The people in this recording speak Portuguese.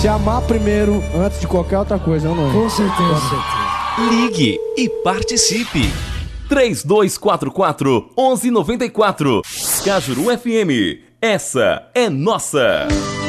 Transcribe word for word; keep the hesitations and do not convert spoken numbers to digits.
Se amar primeiro, antes de qualquer outra coisa, não é? Com certeza. Com certeza. Ligue e participe. três dois quatro quatro, um um nove quatro. Cajuru F M. Essa é nossa.